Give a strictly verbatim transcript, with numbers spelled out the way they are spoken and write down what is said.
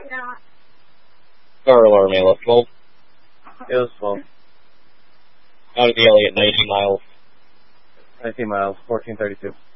Or alarm, Ayla, twelve. It was twelve. Out of the Elliott, nineteen miles. nineteen miles, fourteen thirty-two.